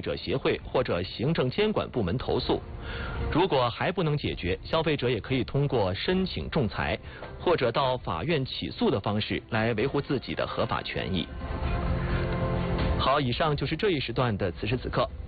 者协会或者行政监管部门投诉。如果还不能解决，消费者也可以通过申请仲裁或者到法院起诉的方式来维护自己的合法权益。好，以上就是这一时段的此时此刻。